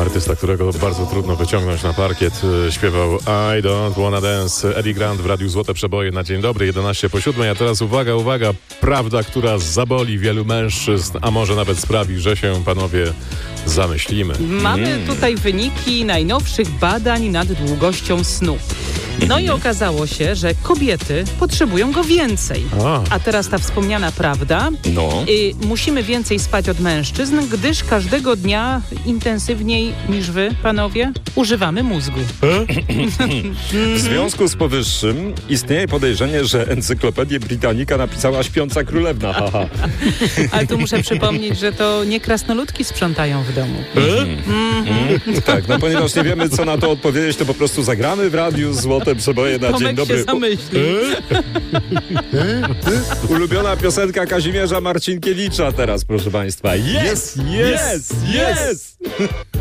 Artysta, którego bardzo trudno wyciągnąć na parkiet, śpiewał I Don't Wanna Dance. Eddie Grant w Radiu Złote Przeboje na dzień dobry, 11:07. A teraz uwaga, prawda, która zaboli wielu mężczyzn, a może nawet sprawi, że się, panowie, zamyślimy. Mamy tutaj wyniki najnowszych badań nad długością snu. No i okazało się, że kobiety potrzebują go więcej. A teraz ta wspomniana prawda. Musimy więcej spać od mężczyzn, gdyż każdego dnia intensywniej niż wy, panowie, używamy mózgu. W związku z powyższym istnieje podejrzenie, że Encyklopedię Britannica napisała śpiąca królewna. Haha. Ale tu muszę przypomnieć, że to nie krasnoludki sprzątają w domu. Tak, no ponieważ nie wiemy, co na to odpowiedzieć, to po prostu zagramy w Radiu Złote Przeboje na Tomek dzień dobry. się zamyśli. Ulubiona piosenka Kazimierza Marcinkiewicza teraz, proszę państwa. Yes!